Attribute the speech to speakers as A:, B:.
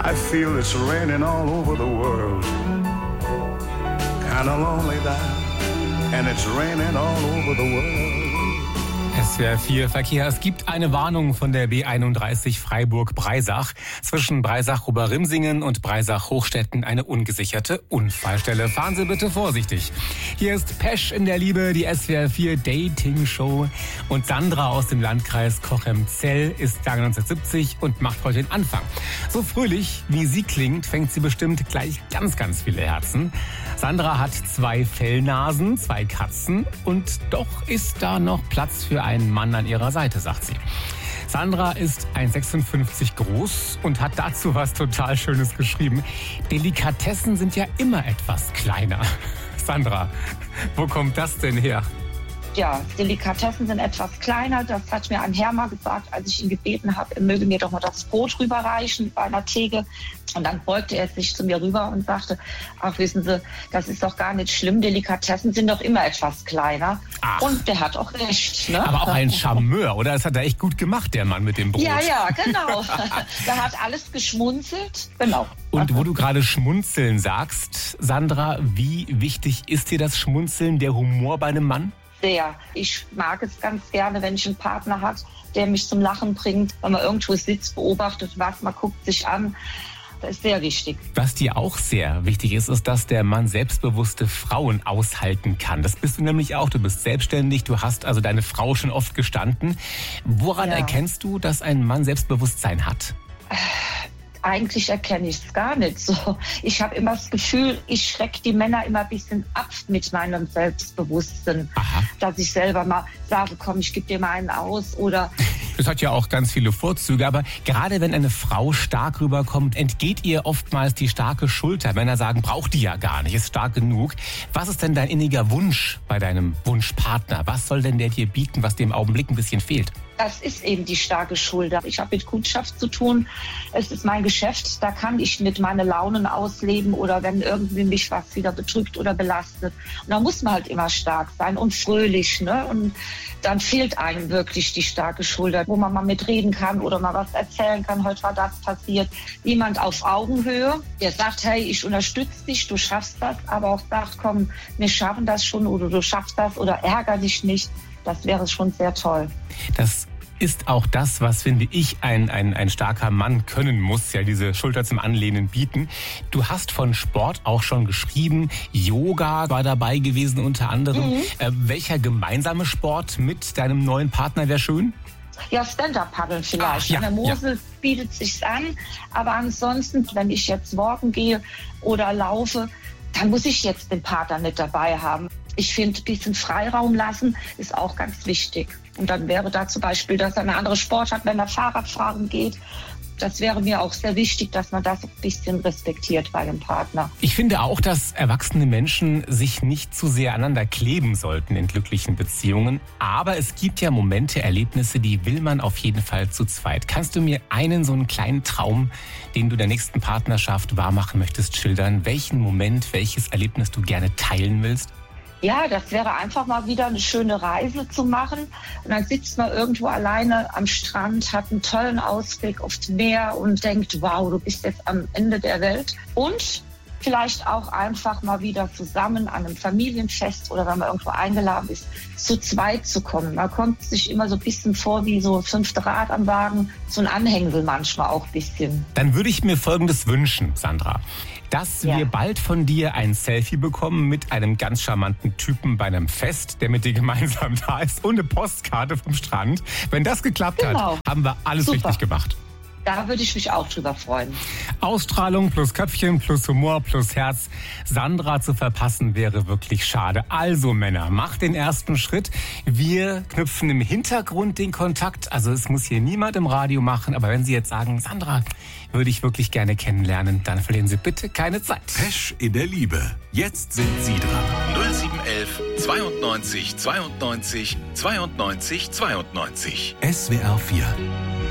A: I feel it's raining all over the world. Kinda lonely there, and it's raining all over the world.
B: SWR 4 Verkehr. Es gibt eine Warnung von der B31 Freiburg-Breisach. Zwischen Breisach-Oberrimsingen und Breisach-Hochstetten eine ungesicherte Unfallstelle. Fahren Sie bitte vorsichtig. Hier ist Pesch in der Liebe, die SWR 4 Dating Show. Und Sandra aus dem Landkreis Cochem-Zell ist Jahrgang 1970 und macht heute den Anfang. So fröhlich, wie sie klingt, fängt sie bestimmt gleich ganz, ganz viele Herzen. Sandra hat 2 Fellnasen, 2 Katzen und doch ist da noch Platz für einen Mann an ihrer Seite, sagt sie. Sandra ist 1,56 groß und hat dazu was total Schönes geschrieben. Delikatessen sind ja immer etwas kleiner. Sandra, wo kommt das denn her?
C: Ja, Delikatessen sind etwas kleiner. Das hat mir ein Herr mal gesagt, als ich ihn gebeten habe, er möge mir doch mal das Brot rüberreichen bei einer Theke. Und dann beugte er sich zu mir rüber und sagte, ach, wissen Sie, das ist doch gar nicht schlimm. Delikatessen sind doch immer etwas kleiner.
B: Ach.
C: Und der hat auch recht. Ne?
B: Aber auch ein Charmeur, oder? Das hat er echt gut gemacht, der Mann mit dem Brot.
C: Ja, genau. Da hat alles geschmunzelt. Genau.
B: Und wo du gerade Schmunzeln sagst, Sandra, wie wichtig ist dir das Schmunzeln, der Humor bei einem Mann?
C: Sehr. Ich mag es ganz gerne, wenn ich einen Partner habe, der mich zum Lachen bringt, wenn man irgendwo sitzt, beobachtet was, man guckt sich an. Das ist sehr wichtig.
B: Was dir auch sehr wichtig ist, ist, dass der Mann selbstbewusste Frauen aushalten kann. Das bist du nämlich auch. Du bist selbstständig, du hast also deine Frau schon oft gestanden. Woran erkennst du, dass ein Mann Selbstbewusstsein hat?
C: Eigentlich erkenne ich es gar nicht so. Ich habe immer das Gefühl, ich schrecke die Männer immer ein bisschen ab mit meinem Selbstbewusstsein.
B: Aha.
C: Dass ich selber mal sage, komm, ich gebe dir mal einen aus oder...
B: Das hat ja auch ganz viele Vorzüge, aber gerade wenn eine Frau stark rüberkommt, entgeht ihr oftmals die starke Schulter. Männer sagen, braucht die ja gar nicht, ist stark genug. Was ist denn dein inniger Wunsch bei deinem Wunschpartner? Was soll denn der dir bieten, was dir im Augenblick ein bisschen fehlt?
C: Das ist eben die starke Schulter. Ich habe mit Kundschaft zu tun. Es ist mein Geschäft. Da kann ich nicht meine Launen ausleben oder wenn irgendwie mich was wieder bedrückt oder belastet. Und da muss man halt immer stark sein und fröhlich. Ne? Und dann fehlt einem wirklich die starke Schulter, wo man mal mitreden kann oder mal was erzählen kann. Heute war das passiert. Jemand auf Augenhöhe, der sagt, hey, ich unterstütze dich, du schaffst das. Aber auch sagt, komm, wir schaffen das schon oder du schaffst das oder ärger dich nicht. Das wäre schon sehr toll.
B: Das ist auch das, was, finde ich, ein starker Mann können muss, ja, diese Schulter zum Anlehnen bieten. Du hast von Sport auch schon geschrieben, Yoga war dabei gewesen unter anderem. Welcher gemeinsame Sport mit deinem neuen Partner wäre schön?
C: Ja, Stand-Up-Paddeln vielleicht. An der Mosel bietet sich's an, aber ansonsten, wenn ich jetzt walken gehe oder laufe, dann muss ich jetzt den Partner nicht dabei haben. Ich finde, ein bisschen Freiraum lassen ist auch ganz wichtig. Und dann wäre da zum Beispiel, dass er eine andere Sportart, wenn er Fahrradfahren geht. Das wäre mir auch sehr wichtig, dass man das ein bisschen respektiert bei dem Partner.
B: Ich finde auch, dass erwachsene Menschen sich nicht zu sehr aneinander kleben sollten in glücklichen Beziehungen. Aber es gibt ja Momente, Erlebnisse, die will man auf jeden Fall zu zweit. Kannst du mir so einen kleinen Traum, den du der nächsten Partnerschaft wahrmachen möchtest, schildern? Welchen Moment, welches Erlebnis du gerne teilen willst?
C: Ja, das wäre einfach mal wieder eine schöne Reise zu machen. Und dann sitzt man irgendwo alleine am Strand, hat einen tollen Ausblick aufs Meer und denkt, wow, du bist jetzt am Ende der Welt. Und vielleicht auch einfach mal wieder zusammen an einem Familienfest oder wenn man irgendwo eingeladen ist, zu zweit zu kommen. Man kommt sich immer so ein bisschen vor wie so 5. Rad am Wagen, so ein Anhängsel manchmal auch ein bisschen.
B: Dann würde ich mir Folgendes wünschen, Sandra. Dass wir bald von dir ein Selfie bekommen mit einem ganz charmanten Typen bei einem Fest, der mit dir gemeinsam da ist und eine Postkarte vom Strand. Wenn das geklappt hat, haben wir alles richtig gemacht.
C: Da würde ich mich auch drüber freuen.
B: Ausstrahlung plus Köpfchen plus Humor plus Herz. Sandra zu verpassen wäre wirklich schade. Also Männer, macht den ersten Schritt. Wir knüpfen im Hintergrund den Kontakt. Also es muss hier niemand im Radio machen. Aber wenn Sie jetzt sagen, Sandra, würde ich wirklich gerne kennenlernen, dann verlieren Sie bitte keine Zeit.
D: Pesch in der Liebe. Jetzt sind Sie dran. 0711 92 92 92 92. SWR 4